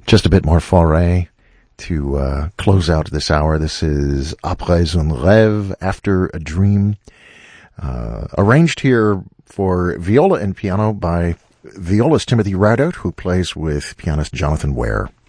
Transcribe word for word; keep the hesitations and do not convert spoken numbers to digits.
Just a bit more Fauré to uh, close out this hour. This is Après un rêve, After a Dream, uh, arranged here for viola and piano by violist Timothy Ridout, who plays with pianist Jonathan Ware.